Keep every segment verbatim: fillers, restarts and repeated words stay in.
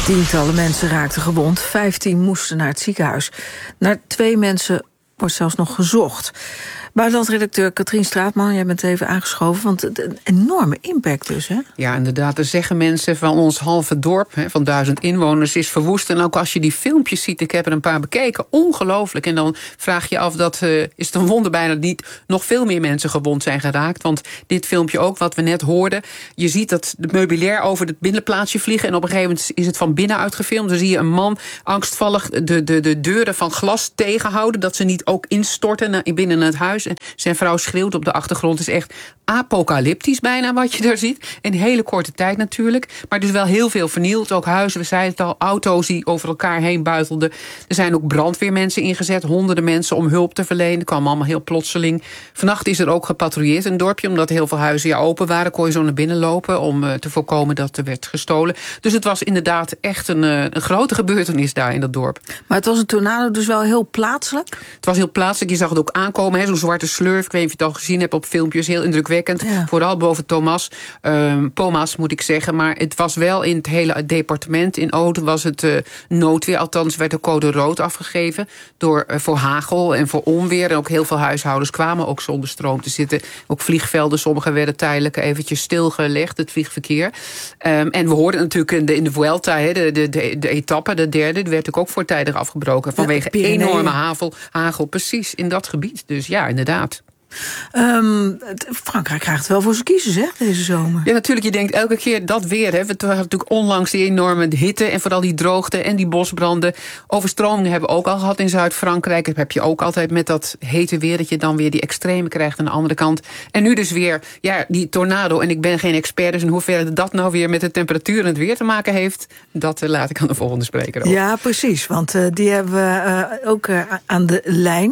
Tientallen mensen raakten gewond, vijftien moesten naar het ziekenhuis. Naar twee mensen wordt zelfs nog gezocht. Buitenlandredacteur Katrien Straatman, jij bent even aangeschoven, want het een enorme impact dus, hè? Ja, inderdaad. Er zeggen mensen van ons halve dorp, hè, van duizend inwoners, is verwoest. En ook als je die filmpjes ziet, ik heb er een paar bekeken, ongelooflijk. En dan vraag je af, dat uh, is het een wonder bijna niet nog veel meer mensen gewond zijn geraakt. Want dit filmpje ook, wat we net hoorden, je ziet dat het meubilair over het binnenplaatsje vliegen. En op een gegeven moment is het van binnenuit gefilmd. Dan zie je een man angstvallig de, de, de deuren van glas tegenhouden, dat ze niet ook instorten naar, binnen het huis. En zijn vrouw schreeuwt op de achtergrond. Het is echt apocalyptisch bijna wat je daar ziet. In hele korte tijd natuurlijk. Maar dus wel heel veel vernield. Ook huizen, we zeiden het al, auto's die over elkaar heen buitelden. Er zijn ook brandweermensen ingezet. Honderden mensen om hulp te verlenen. Dat kwam allemaal heel plotseling. Vannacht is er ook gepatrouilleerd in het dorpje. Omdat heel veel huizen ja open waren, kon je zo naar binnen lopen om uh, te voorkomen dat er werd gestolen. Dus het was inderdaad echt een, uh, een grote gebeurtenis daar in dat dorp. Maar het was een tornado dus wel heel plaatselijk? Het was heel plaatselijk. Je zag het ook aankomen, hè, zo'n zwarte slurf. Ik weet niet of je het al gezien hebt op filmpjes. Heel indrukwekkend. Ja. Vooral boven Thomas. Um, Pomas moet ik zeggen. Maar het was wel in het hele departement. In Oude was het uh, noodweer. Althans werd de code rood afgegeven. Door, uh, voor hagel en voor onweer. En ook heel veel huishoudens kwamen ook zonder stroom te zitten. Ook vliegvelden. Sommige werden tijdelijk eventjes stilgelegd. Het vliegverkeer. Um, en we hoorden natuurlijk in de, in de Vuelta. He, de, de, de, de etappe, de derde. Die werd ook voortijdig afgebroken. Vanwege ja, enorme hagel, hagel. Precies in dat gebied. Dus ja, inderdaad. Um, Frankrijk krijgt het wel voor zijn kiezen, zeg, deze zomer. Ja, natuurlijk. Je denkt elke keer dat weer. Hè. We hadden natuurlijk onlangs die enorme hitte en vooral die droogte en die bosbranden. Overstromingen hebben we ook al gehad in Zuid-Frankrijk. Dat heb je ook altijd met dat hete weer, dat je dan weer die extreme krijgt aan de andere kant. En nu dus weer ja, die tornado. En ik ben geen expert, dus in hoeverre dat nou weer met de temperatuur en het weer te maken heeft, dat uh, laat ik aan de volgende spreker over. Ja, precies, want uh, die hebben we uh, ook uh, aan de lijn.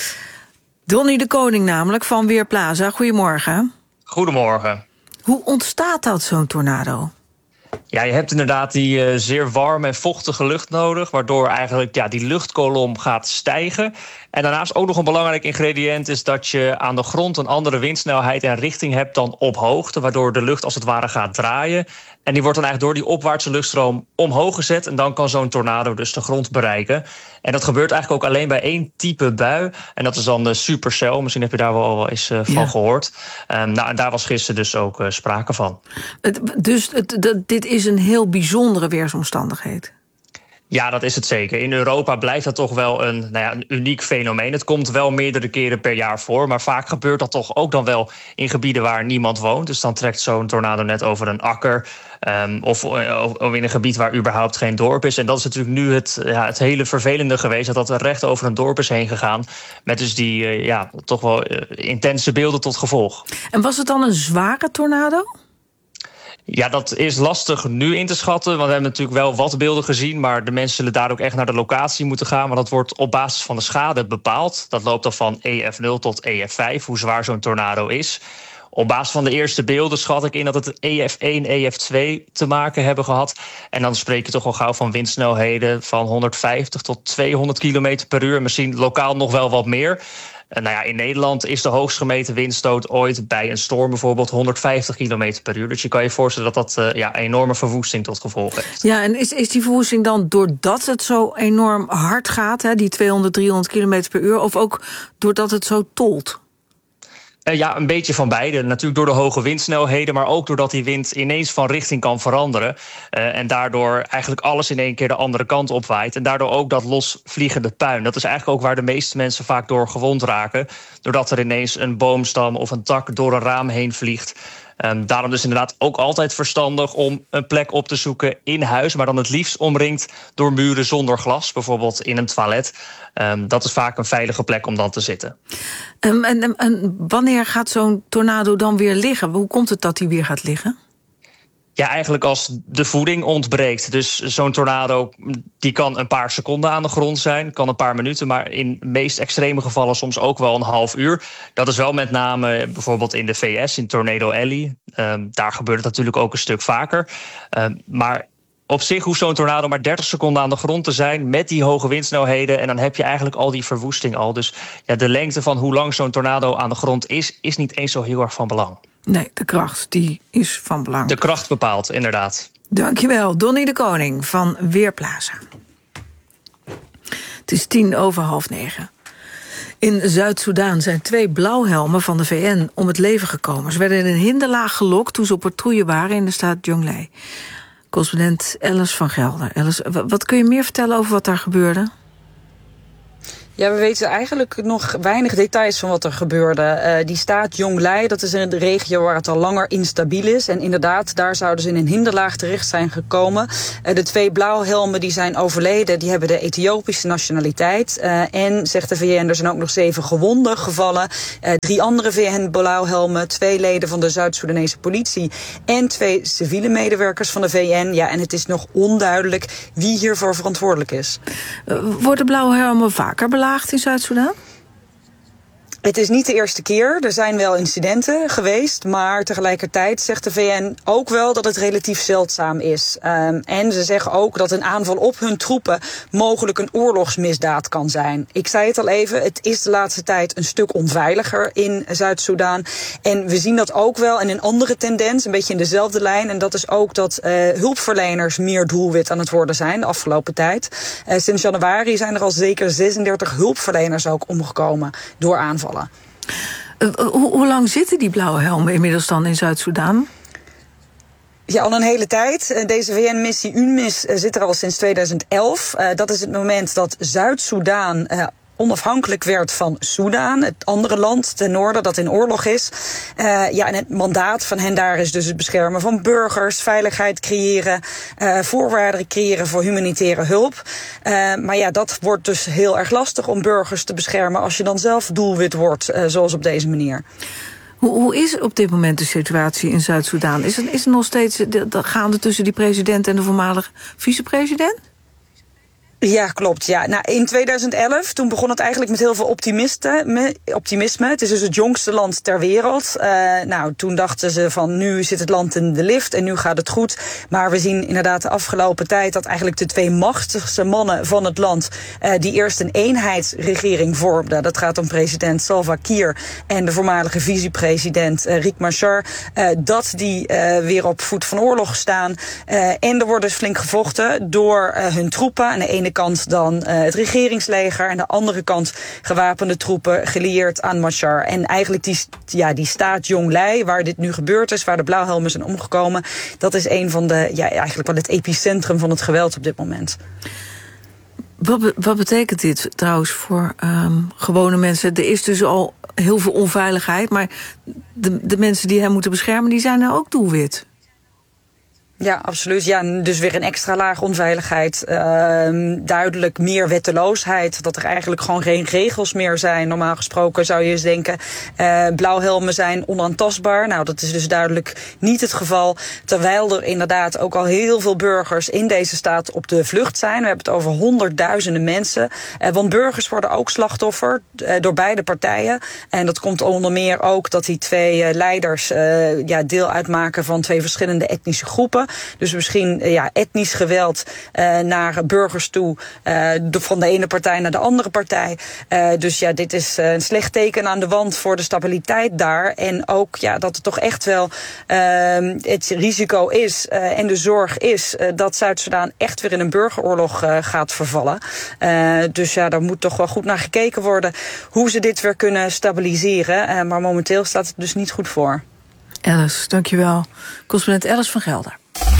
Donny de Koning namelijk, van Weerplaza. Goedemorgen. Goedemorgen. Hoe ontstaat dat, zo'n tornado? Ja, je hebt inderdaad die uh, zeer warme en vochtige lucht nodig, waardoor eigenlijk ja, die luchtkolom gaat stijgen. En daarnaast ook nog een belangrijk ingrediënt is dat je aan de grond een andere windsnelheid en richting hebt dan op hoogte, waardoor de lucht als het ware gaat draaien. En die wordt dan eigenlijk door die opwaartse luchtstroom omhoog gezet en dan kan zo'n tornado dus de grond bereiken. En dat gebeurt eigenlijk ook alleen bij één type bui. En dat is dan de supercell. Misschien heb je daar wel eens uh, van ja. gehoord. Um, nou, en daar was gisteren dus ook uh, sprake van. Het, dus het, het, dit is een heel bijzondere weersomstandigheid. Ja, dat is het zeker. In Europa blijft dat toch wel een, nou ja, een uniek fenomeen. Het komt wel meerdere keren per jaar voor, maar vaak gebeurt dat toch ook dan wel in gebieden waar niemand woont. Dus dan trekt zo'n tornado net over een akker, um, of, of in een gebied waar überhaupt geen dorp is. En dat is natuurlijk nu het, ja, het hele vervelende geweest, dat dat er recht over een dorp is heen gegaan, met dus die uh, ja, toch wel uh, intense beelden tot gevolg. En was het dan een zware tornado? Ja, dat is lastig nu in te schatten, want we hebben natuurlijk wel wat beelden gezien, maar de mensen zullen daar ook echt naar de locatie moeten gaan, want dat wordt op basis van de schade bepaald. Dat loopt dan van E F nul tot E F vijf, hoe zwaar zo'n tornado is. Op basis van de eerste beelden schat ik in dat het E F één, E F twee te maken hebben gehad. En dan spreek je toch al gauw van windsnelheden van honderdvijftig tot tweehonderd kilometer per uur. Misschien lokaal nog wel wat meer. Uh, nou ja, in Nederland is de hoogst gemeten windstoot ooit bij een storm bijvoorbeeld honderdvijftig kilometer per uur. Dus je kan je voorstellen dat dat uh, ja, enorme verwoesting tot gevolg heeft. Ja, en is, is die verwoesting dan doordat het zo enorm hard gaat, hè, die tweehonderd, driehonderd kilometer per uur, of ook doordat het zo tolt? Uh, ja, een beetje van beide. Natuurlijk door de hoge windsnelheden, maar ook doordat die wind ineens van richting kan veranderen. Uh, en daardoor eigenlijk alles in één keer de andere kant opwaait. En daardoor ook dat losvliegende puin. Dat is eigenlijk ook waar de meeste mensen vaak door gewond raken. Doordat er ineens een boomstam of een tak door een raam heen vliegt. Um, daarom dus inderdaad ook altijd verstandig om een plek op te zoeken in huis, maar dan het liefst omringd door muren zonder glas, bijvoorbeeld in een toilet. Um, dat is vaak een veilige plek om dan te zitten. Um, en, en, en wanneer gaat zo'n tornado dan weer liggen? Hoe komt het dat hij weer gaat liggen? Ja, eigenlijk als de voeding ontbreekt. Dus zo'n tornado die kan een paar seconden aan de grond zijn, kan een paar minuten, maar in de meest extreme gevallen soms ook wel een half uur. Dat is wel met name bijvoorbeeld in de V S, in Tornado Alley. Um, daar gebeurt het natuurlijk ook een stuk vaker. Um, maar op zich hoeft zo'n tornado maar dertig seconden aan de grond te zijn met die hoge windsnelheden. En dan heb je eigenlijk al die verwoesting al. Dus ja, de lengte van hoe lang zo'n tornado aan de grond is, is niet eens zo heel erg van belang. Nee, de kracht die is van belang. De kracht bepaalt, inderdaad. Dankjewel, Donnie de Koning van Weerplaza. Het is tien over half negen. In Zuid-Soedan zijn twee blauwhelmen van de V N om het leven gekomen. Ze werden in een hinderlaag gelokt toen ze op patrouille waren in de staat Jonglei. Correspondent Alice van Gelder. Alice, wat kun je meer vertellen over wat daar gebeurde? Ja, we weten eigenlijk nog weinig details van wat er gebeurde. Uh, die staat Jonglei, dat is een regio waar het al langer instabiel is. En inderdaad, daar zouden ze in een hinderlaag terecht zijn gekomen. Uh, de twee blauwhelmen die zijn overleden, die hebben de Ethiopische nationaliteit. Uh, en, zegt de V N, er zijn ook nog zeven gewonden gevallen. Uh, drie andere V N-blauwhelmen, twee leden van de Zuid-Soedanese politie en twee civiele medewerkers van de V N. Ja, en het is nog onduidelijk wie hiervoor verantwoordelijk is. Uh, worden blauwhelmen vaker belaagd in Zuid-Soedan? Het is niet de eerste keer. Er zijn wel incidenten geweest. Maar tegelijkertijd zegt de V N ook wel dat het relatief zeldzaam is. Um, en ze zeggen ook dat een aanval op hun troepen mogelijk een oorlogsmisdaad kan zijn. Ik zei het al even, het is de laatste tijd een stuk onveiliger in Zuid-Soedan. En we zien dat ook wel in een andere tendens, een beetje in dezelfde lijn. En dat is ook dat uh, hulpverleners meer doelwit aan het worden zijn de afgelopen tijd. Uh, sinds januari zijn er al zeker zesendertig hulpverleners ook omgekomen door aanvallen. Uh, hoe, hoe lang zitten die blauwe helmen inmiddels dan in Zuid-Soedan? Ja, al een hele tijd. Deze V N-missie UNMISS zit er al sinds tweeduizend elf. Uh, dat is het moment dat Zuid-Soedan Uh, onafhankelijk werd van Soedan, het andere land ten noorden dat in oorlog is. Uh, ja, en het mandaat van hen daar is dus het beschermen van burgers, veiligheid creëren, uh, voorwaarden creëren voor humanitaire hulp. Uh, maar ja, dat wordt dus heel erg lastig om burgers te beschermen als je dan zelf doelwit wordt, uh, zoals op deze manier. Hoe, hoe is op dit moment de situatie in Zuid-Soedan? Is er, is er nog steeds de, de, gaande tussen die president en de voormalige vicepresident? Ja, klopt. Ja. Nou, in tweeduizend elf, toen begon het eigenlijk met heel veel optimisme. Het is dus het jongste land ter wereld. Uh, nou, toen dachten ze van nu zit het land in de lift en nu gaat het goed. Maar we zien inderdaad de afgelopen tijd dat eigenlijk de twee machtigste mannen van het land Uh, die eerst een eenheidsregering vormden. Dat gaat om president Salva Kiir en de voormalige vicepresident uh, Riek Machar. Uh, dat die uh, weer op voet van oorlog staan. Uh, en er wordt dus flink gevochten door uh, hun troepen. Aan de ene kant dan uh, het regeringsleger en aan de andere kant gewapende troepen gelieerd aan Machar. En eigenlijk die, ja, die staat Jonglei, waar dit nu gebeurd is, waar de blauwhelmen zijn omgekomen, dat is een van de, ja, eigenlijk wel het epicentrum van het geweld op dit moment. Wat, be- wat betekent dit trouwens voor um, gewone mensen? Er is dus al heel veel onveiligheid, maar de, de mensen die hem moeten beschermen, die zijn nou ook doelwit. Ja, absoluut. Ja, dus weer een extra laag onveiligheid. Uh, duidelijk meer wetteloosheid. Dat er eigenlijk gewoon geen regels meer zijn. Normaal gesproken zou je eens denken, uh, blauwhelmen zijn onaantastbaar. Nou, dat is dus duidelijk niet het geval. Terwijl er inderdaad ook al heel veel burgers in deze staat op de vlucht zijn. We hebben het over honderdduizenden mensen. Uh, want burgers worden ook slachtoffer uh, door beide partijen. En dat komt onder meer ook dat die twee uh, leiders uh, ja, deel uitmaken van twee verschillende etnische groepen. Dus misschien ja, etnisch geweld uh, naar burgers toe, uh, de, van de ene partij naar de andere partij. Uh, dus ja, dit is uh, een slecht teken aan de wand voor de stabiliteit daar. En ook ja, dat er toch echt wel uh, het risico is uh, en de zorg is uh, dat Zuid-Soedan echt weer in een burgeroorlog uh, gaat vervallen. Uh, dus ja, daar moet toch wel goed naar gekeken worden hoe ze dit weer kunnen stabiliseren. Uh, maar momenteel staat het dus niet goed voor. Alice, dankjewel. Correspondent Alice van Gelder.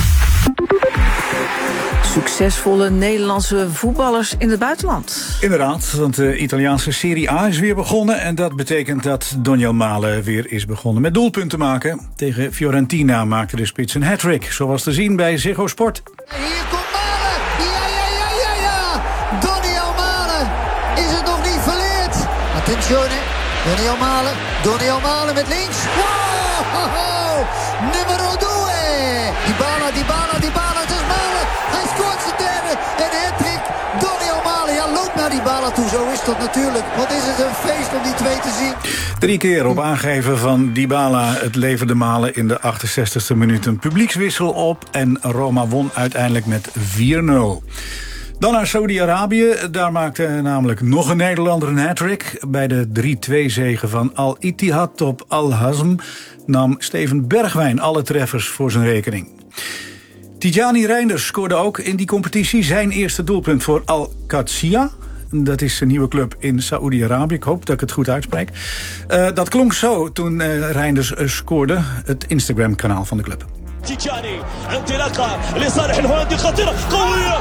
Succesvolle Nederlandse voetballers in het buitenland. Inderdaad, want de Italiaanse Serie A is weer begonnen. En dat betekent dat Doniel Malen weer is begonnen met doelpunten maken. Tegen Fiorentina maakte de spits een hat-trick. Zoals te zien bij Ziggo Sport. Hier komt Malen! Ja, ja, ja, ja, ja! Doniel Malen! Is het nog niet verleerd? Attenzione! Doniel Malen, Doniel Malen met links. Wow! Numero due! Dybala, Dybala, Dybala, het is Malen. Hij scoort zijn derde. En hat-trick. Doniel Malen, ja, loop naar Dybala toe. Zo is dat natuurlijk. Wat is het een feest om die twee te zien. Drie keer op aangeven van Dybala. Het leverde Malen in de achtenzestigste minuut een publiekswissel op. En Roma won uiteindelijk met vier nul. Dan naar Saudi-Arabië. Daar maakte namelijk nog een Nederlander een hat-trick. Bij de drie-twee zege van Al-Ittihad op Al-Hazm nam Steven Bergwijn alle treffers voor zijn rekening. Tidjani Reinders scoorde ook in die competitie zijn eerste doelpunt voor Al-Qadsiya. Dat is een nieuwe club in Saoedi-Arabië. Ik hoop dat ik het goed uitspreek. Uh, dat klonk zo toen uh, Reinders uh, scoorde. Het Instagram-kanaal van de club. Tidjani, انطلاقه لصالح الهولندي خطيره قويه.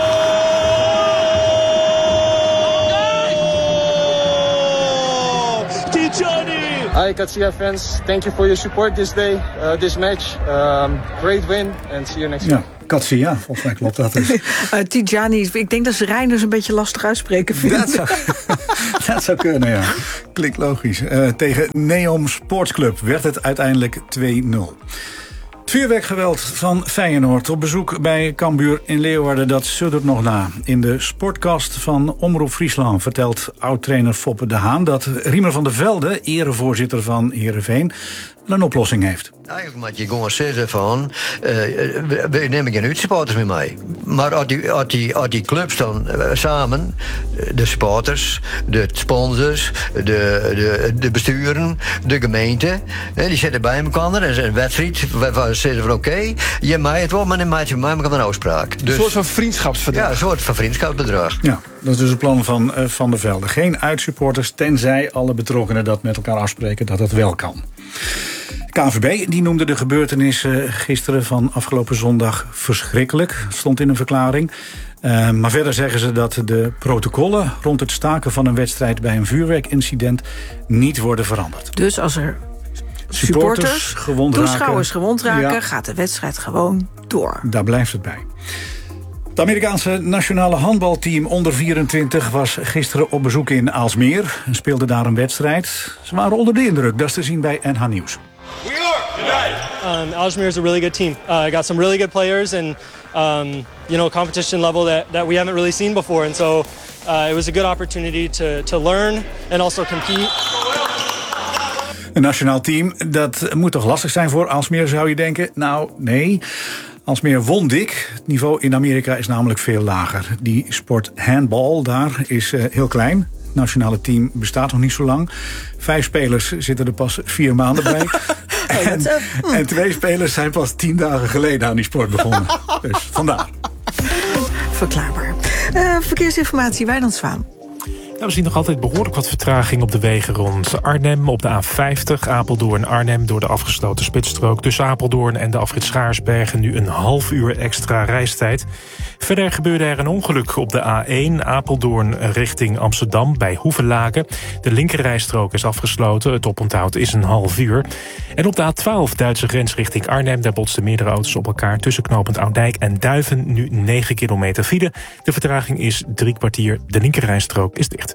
Tidjani. Hi Qadsiya fans, thank you for your support this day, uh, this match. Um, great win and see you next week. Ja. Qadsiya, volgens mij klopt dat. Dus. uh, Tidjani, ik denk dat ze Reinders een beetje lastig uitspreken vinden. Dat zou, dat zou kunnen, ja. Klinkt logisch. Uh, tegen Neom Sportsclub werd het uiteindelijk twee nul. Het vuurwerkgeweld van Feyenoord op bezoek bij Cambuur in Leeuwarden, dat suddert nog na. In de sportkast van Omroep Friesland vertelt oud-trainer Foppe de Haan dat Riemer van der Velde, erevoorzitter van Heerenveen, een oplossing heeft. Eigenlijk moet je gewoon zeggen van, uh, we nemen geen uitsupporters meer mee. Maar als die, als die, als die clubs dan uh, samen, de supporters, de sponsors, de, de, de besturen, de gemeente, uh, die zitten bij elkaar. Er is een wedstrijd waarvan ze zeggen van oké, okay, je mij het wel, maar dan maak je mij een afspraak. Dus, een soort van vriendschapsverdrag. Ja, een soort van vriendschapsbedrag. Ja, dat is dus het plan van uh, Van der Velde. Geen uitsupporters, tenzij alle betrokkenen dat met elkaar afspreken dat dat wel kan. K N V B die noemde de gebeurtenissen gisteren van afgelopen zondag verschrikkelijk. Stond in een verklaring. Uh, maar verder zeggen ze dat de protocollen rond het staken van een wedstrijd bij een vuurwerkincident niet worden veranderd. Dus als er supporters, supporters gewond toeschouwers raken, gewond raken, ja, gaat de wedstrijd gewoon door. Daar blijft het bij. Het Amerikaanse nationale handbalteam onder vierentwintig was gisteren op bezoek in Aalsmeer en speelde daar een wedstrijd. Ze waren onder de indruk, dat is te zien bij N H Nieuws. Um, Aalsmeer is a really good team. Uh, got some really good players and um, you know, competition level that, that we haven't really seen before. And so uh, it was a good opportunity to, to learn and also compete. Een nationaal team, dat moet toch lastig zijn voor Aalsmeer, zou je denken? Nou, nee. Aalsmeer won dik. Het niveau in Amerika is namelijk veel lager. Die sport handball daar is uh, heel klein. Het nationale team bestaat nog niet zo lang. Vijf spelers zitten er pas vier maanden bij. En, en twee spelers zijn pas tien dagen geleden aan die sport begonnen. Dus vandaar. Verklaarbaar. Uh, verkeersinformatie, Wijnand Zwaan. Ja, we zien nog altijd behoorlijk wat vertraging op de wegen rond Arnhem. Op de A vijftig, Apeldoorn-Arnhem, door de afgesloten spitsstrook. Tussen Apeldoorn en de afrit Schaarsbergen nu een half uur extra reistijd. Verder gebeurde er een ongeluk op de A één, Apeldoorn richting Amsterdam bij Hoevelaken. De linkerrijstrook is afgesloten, het oponthoud is een half uur. En op de A twaalf, Duitse grens richting Arnhem, daar botsten meerdere auto's op elkaar. Tussen knooppunt Oudijk en Duiven nu negen kilometer file. De vertraging is drie kwartier, de linkerrijstrook is dicht.